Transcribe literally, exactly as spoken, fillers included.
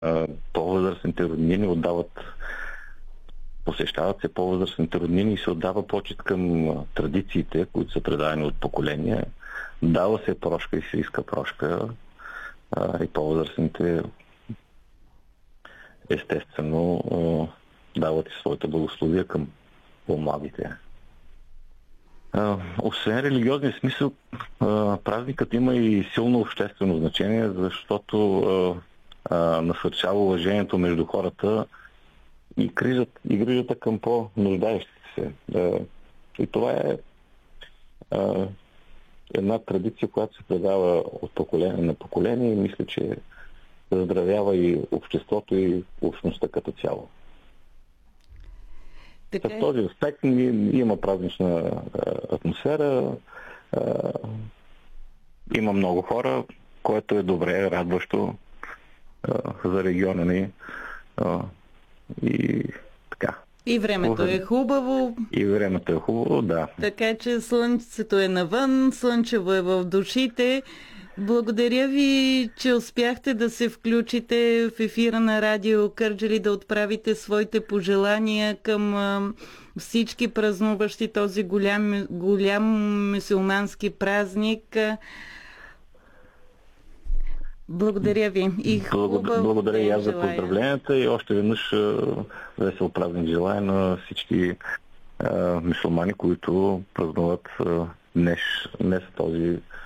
по-възрастните роднини отдават, посещават се по-възрастните роднини и се отдава почет към традициите, които са предадени от поколения. Дава се прошка и се иска прошка, и по-възрастните естествено дават и своята благословия към по-младите. Освен религиозния смисъл, празникът има и силно обществено значение, защото насърчава уважението между хората и грижата, и грижата към по-нуждаещите се. И това е една традиция, която се предава от поколение на поколение и мисля, че заздравява и обществото и общността като цяло. Така... В този аспект има празнична атмосфера, има много хора, което е добре, радващо за региона ни и така. И времето е хубаво. И времето е хубаво, да. Така че слънцето е навън, слънчево е в душите. Благодаря ви, че успяхте да се включите в ефира на Радио Кърджали, да отправите своите пожелания към всички празнуващи този голям, голям мюсюлмански празник. Благодаря ви. И хубав Благодаря и аз за желая. поздравленията и още веднъж весел празник желая на всички мюсюлмани, които празнуват днес, днес този